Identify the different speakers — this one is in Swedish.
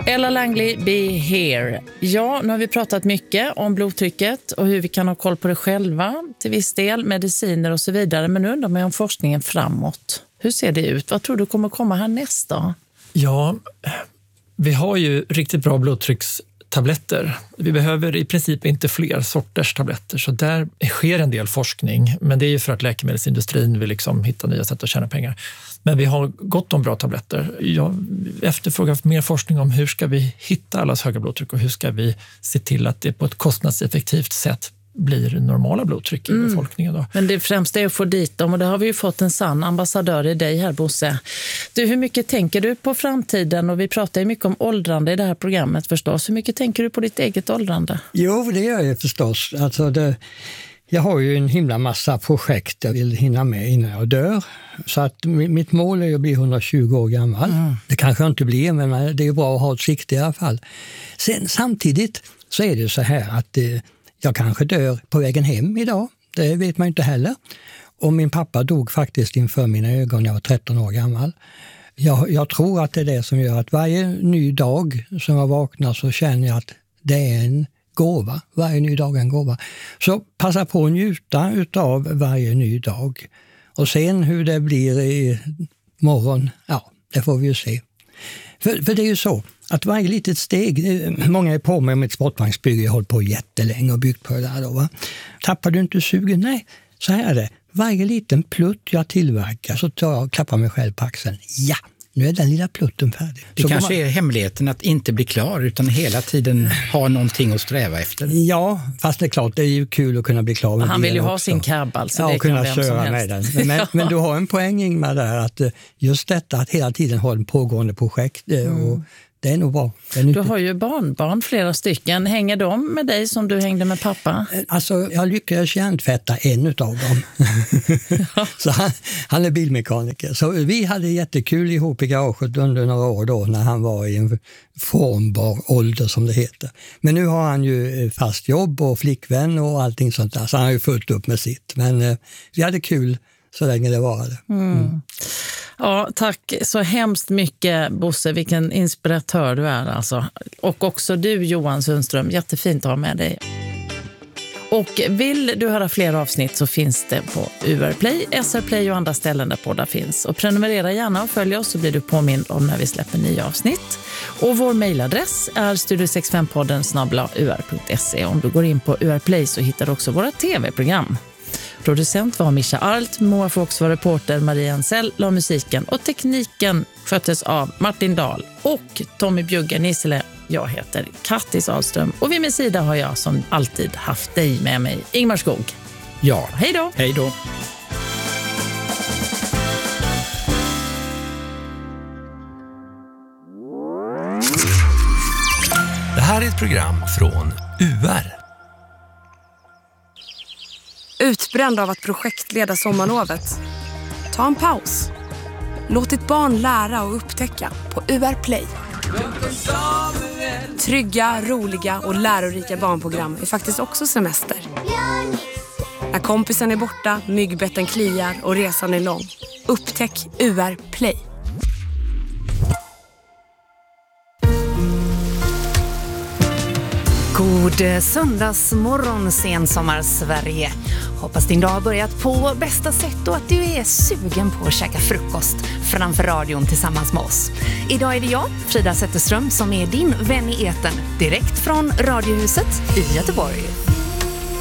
Speaker 1: Ella Langley, Be Here. Ja, nu har vi pratat mycket om blodtrycket och hur vi kan ha koll på det själva till viss del, mediciner och så vidare. Men nu undrar man om forskningen framåt. Hur ser det ut? Vad tror du kommer komma här nästa?
Speaker 2: Ja, vi har ju riktigt bra blodtryckstabletter. Vi behöver i princip inte fler sorters tabletter, så där sker en del forskning. Men det är ju för att läkemedelsindustrin vill liksom hitta nya sätt att tjäna pengar. Men vi har gott om bra tabletter. Jag efterfrågar mer forskning om hur ska vi hitta allas höga blodtryck och hur ska vi se till att det på ett kostnadseffektivt sätt blir normala blodtryck i befolkningen. Då.
Speaker 1: Men det främsta är att få dit dem, och det har vi ju fått en sann ambassadör i dig här, Bosse. Du, hur mycket tänker du på framtiden? Och vi pratar ju mycket om åldrande i det här programmet förstås. Hur mycket tänker du på ditt eget åldrande?
Speaker 3: Jo, det gör jag förstås. Alltså jag har ju en himla massa projekt jag vill hinna med innan jag dör. Så att mitt mål är att bli 120 år gammal. Det kanske jag inte blir, men det är bra att ha ett sikte i alla fall. Sen samtidigt så är det så här att jag kanske dör på vägen hem idag. Det vet man inte heller. Och min pappa dog faktiskt inför mina ögon när jag var 13 år gammal. Jag tror att det är det som gör att varje ny dag som jag vaknar så känner jag att det är en gåva. Varje ny dag är en gåva. Så passa på att njuta utav varje ny dag. Och sen hur det blir i morgon, ja, det får vi ju se. För det är ju så att varje litet steg, många är på mig om ett sportvagnsbygge, jag har hållit på jättelänge och byggt på det där då, va? Tappar du inte sugen? Nej, så här är det. Varje liten plutt jag tillverkar så tar jag och klappar mig själv på axeln. Ja, nu är den lilla plutten färdig.
Speaker 4: Det så kanske är hemligheten att inte bli klar utan hela tiden ha någonting att sträva efter.
Speaker 3: Ja, fast det är klart, det är ju kul att kunna bli klar med
Speaker 1: han vill ju ha
Speaker 3: också.
Speaker 1: sin cab, alltså.
Speaker 3: Ja,
Speaker 1: det
Speaker 3: och kunna
Speaker 1: kan
Speaker 3: köra med den. Men du har en poäng, Ingmar, där att just detta att hela tiden ha en pågående projekt och det är nog bra.
Speaker 1: Du har ju barnbarn, flera stycken. Hänger de med dig som du hängde med pappa?
Speaker 3: Alltså, jag lyckades hjärntvätta en utav dem. Så han är bilmekaniker. Så vi hade jättekul ihop i garaget under några år då när han var i en formbar ålder som det heter. Men nu har han ju fast jobb och flickvän och allting sånt där. Så han har ju fullt upp med sitt. Men vi hade kul så länge det varade.
Speaker 1: Ja, tack så hemskt mycket, Bosse. Vilken inspiratör du är alltså. Och också du, Johan Sundström. Jättefint att ha med dig. Och vill du höra fler avsnitt så finns det på UR-Play, SR-Play och andra ställen där poddar finns. Och prenumerera gärna och följ oss så blir du påmind om när vi släpper nya avsnitt. Och vår mejladress är studio65podden@ur.se. Om du går in på UR-Play så hittar du också våra tv-program. Producent var Mischa Arlt, Moa Fox var reporter, Maria Ansell la musiken och tekniken sköttes av Martin Dahl och Tommy Bjuggen Nissele. Jag heter Kattis Ahlström och vid min sida har jag som alltid haft dig med mig, Ingmar Skog.
Speaker 4: Ja,
Speaker 1: hej då!
Speaker 4: Hej då!
Speaker 5: Det här är ett program från UR.
Speaker 6: Utbränd av att projektleda sommarlovet? Ta en paus. Låt ditt barn lära och upptäcka på UR Play. Trygga, roliga och lärorika barnprogram är faktiskt också semester. När kompisen är borta, myggbetten kliar och resan är lång. Upptäck UR Play.
Speaker 7: God söndagsmorgon, sensommar Sverige. Hoppas din dag har börjat på bästa sätt och att du är sugen på att käka frukost framför radion tillsammans med oss. Idag är det jag, Frida Zetterström, som är din vän i etern direkt från Radiohuset i Göteborg.